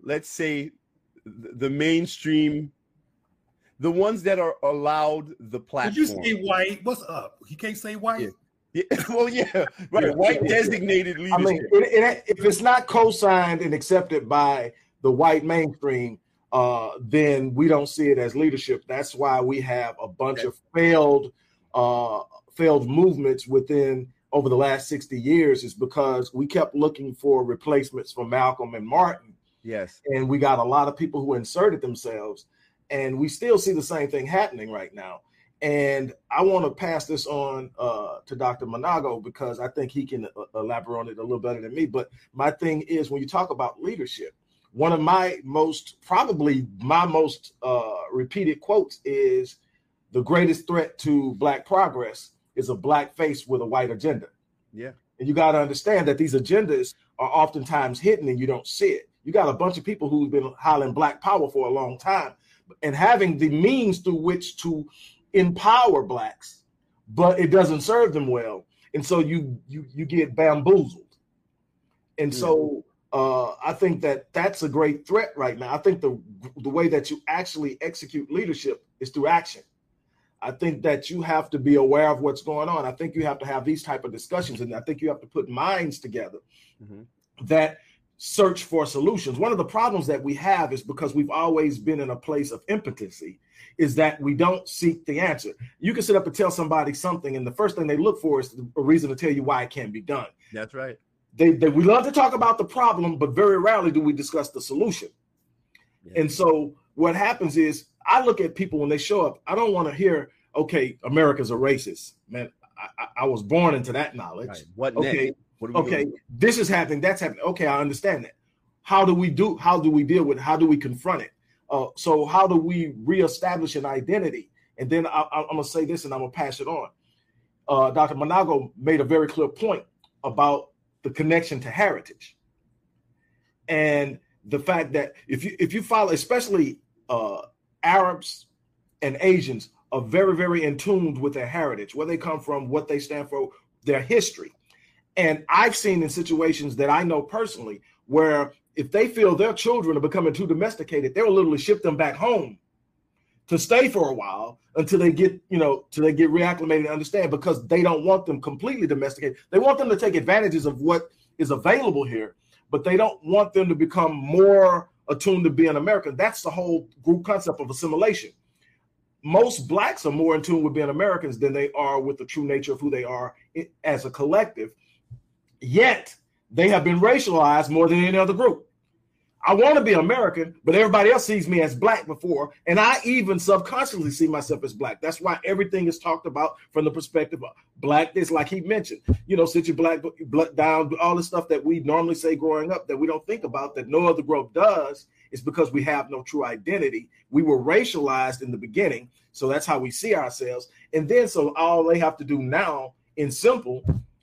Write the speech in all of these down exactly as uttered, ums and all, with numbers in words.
let's say, the mainstream, the ones that are allowed the platform. Did you say white? What's up? He can't say white? Yeah. Yeah. Well, yeah, right. Yeah. White designated leadership. I mean, it, it, if it's not co-signed and accepted by the white mainstream, uh, then we don't see it as leadership. That's why we have a bunch of failed, uh, failed movements within over the last sixty years. Is because we kept looking for replacements for Malcolm and Martin. Yes, and we got a lot of people who inserted themselves, and we still see the same thing happening right now. And I want to pass this on uh, to Doctor Manago because I think he can elaborate on it a little better than me. But my thing is, when you talk about leadership, one of my most, probably my most uh, repeated quotes is, the greatest threat to Black progress is a Black face with a white agenda. Yeah. And you got to understand that these agendas are oftentimes hidden and you don't see it. You got a bunch of people who've been hollering Black power for a long time and having the means through which to empower Blacks, but it doesn't serve them well, and so you you you get bamboozled. And mm-hmm. so uh, I think that that's a great threat right now. I think the the way that you actually execute leadership is through action. I think that you have to be aware of what's going on. I think you have to have these type of discussions, and I think you have to put minds together mm-hmm. that search for solutions. One of the problems that we have is because we've always been in a place of impotency, is that we don't seek the answer. You can sit up and tell somebody something, and the first thing they look for is a reason to tell you why it can't be done. That's right. They, they we love to talk about the problem, but very rarely do we discuss the solution. Yeah. And so what happens is, I look at people when they show up, I don't want to hear, okay, America's a racist. Man, I, I, I was born into that knowledge. Right. What okay. next? Okay, doing? This is happening, that's happening. Okay, I understand that. How do we do, how do we deal with it? How do we confront it? Uh, so how do we reestablish an identity? And then I, I, I'm going to say this and I'm going to pass it on. Uh, Doctor Manago made a very clear point about the connection to heritage. And the fact that if you if you follow, especially uh, Arabs and Asians are very, very in tune with their heritage, where they come from, what they stand for, their history. And I've seen in situations that I know personally where if they feel their children are becoming too domesticated, they'll literally ship them back home to stay for a while until they get, you know, till they get reacclimated and understand, because they don't want them completely domesticated. They want them to take advantages of what is available here, but they don't want them to become more attuned to being American. That's the whole group concept of assimilation. Most Blacks are more in tune with being Americans than they are with the true nature of who they are as a collective. Yet they have been racialized more than any other group. I want to be American, but everybody else sees me as Black before, and I even subconsciously see myself as Black. That's why everything is talked about from the perspective of Blackness, like he mentioned. You know, sit your black down, all the stuff that we normally say growing up that we don't think about, that no other group does, is because we have no true identity. We were racialized in the beginning, so that's how we see ourselves. And then so all they have to do now, in simple,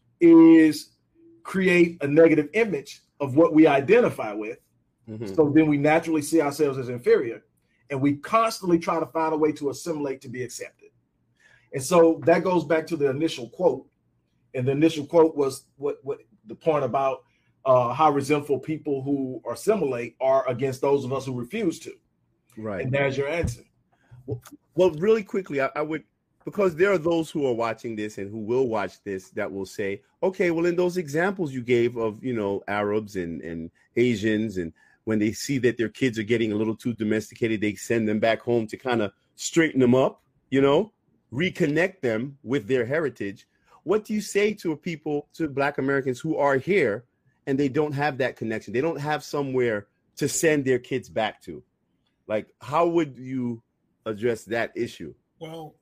is create a negative image of what we identify with. Mm-hmm. So then we naturally see ourselves as inferior, and we constantly try to find a way to assimilate to be accepted. And so that goes back to the initial quote. And the initial quote was what, what the point about uh, how resentful people who assimilate are against those of us who refuse to. Right. And there's your answer. Well, well really quickly, I, I would, because there are those who are watching this and who will watch this that will say, okay, well, in those examples you gave of, you know, Arabs and, and Asians, and when they see that their kids are getting a little too domesticated, they send them back home to kind of straighten them up, you know, reconnect them with their heritage. What do you say to people, to Black Americans who are here and they don't have that connection? They don't have somewhere to send their kids back to. Like, how would you address that issue? Well,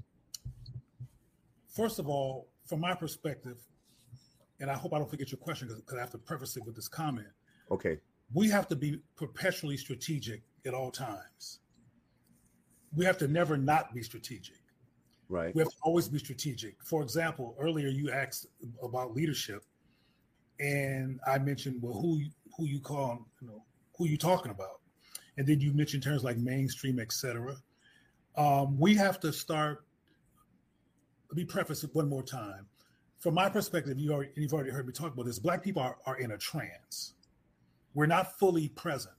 first of all, from my perspective, and I hope I don't forget your question because I have to preface it with this comment. Okay. We have to be perpetually strategic at all times. We have to never not be strategic. Right. We have to always be strategic. For example, earlier you asked about leadership, and I mentioned, well, who who you call, you know, who you talking about, and then you mentioned terms like mainstream, et cetera. Um, we have to start. Let me preface it one more time. From my perspective, you already, you've already heard me talk about this. Black people are, are in a trance. We're not fully present.